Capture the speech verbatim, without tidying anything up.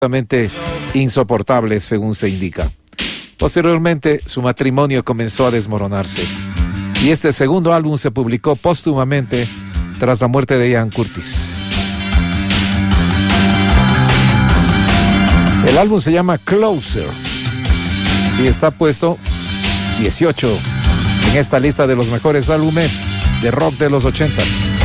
insoportable, según se indica. Posteriormente, su matrimonio comenzó a desmoronarse. Y este segundo álbum se publicó póstumamente tras la muerte de Ian Curtis. El álbum se llama Closer y está puesto dieciocho en esta lista de los mejores álbumes de rock de los ochentas.